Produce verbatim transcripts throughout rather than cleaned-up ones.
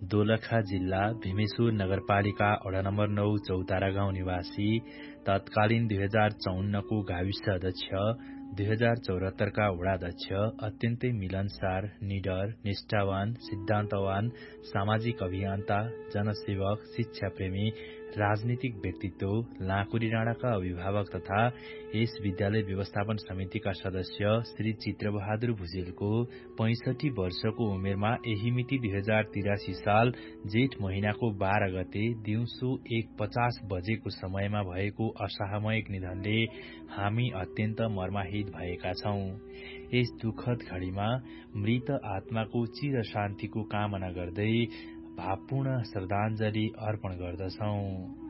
दोलखा जिल्ला भीमेश्वर नगरपालिका वडा नम्बर नौ चौतारा गाउँ निवासी तत्कालीन दुई हजार चौन्नको गाविस अध्यक्ष दुई हजार चौरात्तरका वडाध्यक्ष अत्यन्तै मिलनसार, निडर, निष्ठावान, सिद्धान्तवान, सामाजिक अभियन्ता, जनसेवक, शिक्षाप्रेमी, राजनीतिक व्यक्तित्व, लाँकुरी डाँडाका अभिभावक तथा यस विद्यालय व्यवस्थापन समितिका सदस्य श्री चित्रबहादुर भुजेलको पैंसठी वर्षको उमेरमा यही मिति दुई हजार तिरासी साल जेठ महिनाको बाह्र गते दिउँसो एक पचास बजेको समयमा भएको असामयिक निधनले हामी अत्यन्त मर्माहित भएका छौं। यस दुःखद घड़ीमा मृत आत्माको चिर शान्तिको कामना गर्दै भावपूर्ण श्रद्धाञ्जली अर्पण गर्दछौं।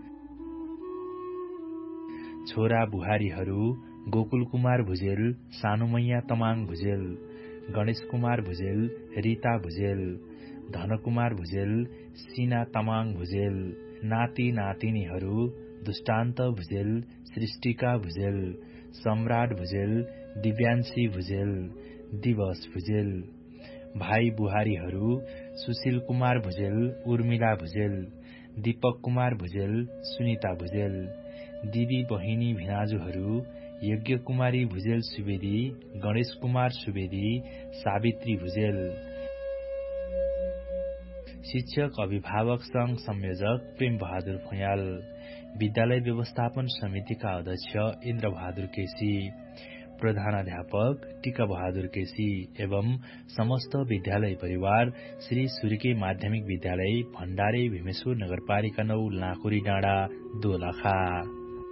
छोरा बुहारीहरू गोकुल कुमार भुजेल, सानुमैया तमाङ भुजेल, गणेश कुमार भुजेल, रीता भुजेल, धनकुमार भुजेल, सिना तमाङ भुजेल, नाति नातिनीहरू दुष्टान्त भुजेल, सृष्टिका भुजेल, सम्राट भुजेल, दिव्यान्शी भुजेल, दिवस भुजेल। भाइ बुहारीहरू सुशील कुमार भुजेल, उर्मिला भुजेल, दीपक कुमार भुजेल, सुनिता भुजेल। दिदी बहिनी भिनाजुहरू यज्ञ कुमारी भुजेल सुवेदी, गणेश कुमार सुवेदी, सावित्री भुजेल। शिक्षक अभिभावक संघ संयोजक प्रेम बहादुर भुयाल, विद्यालय व्यवस्थापन समितिका अध्यक्ष इन्द्र बहादुर केसी, प्रधानाध्यापक टीका बहादुर केसी एवं समस्त विद्यालय परिवार श्री सुर्के माध्यमिक विद्यालय भण्डारे भीमेश्वर नगरपालिका नौ लाँकुरी डाँडा दोलखा।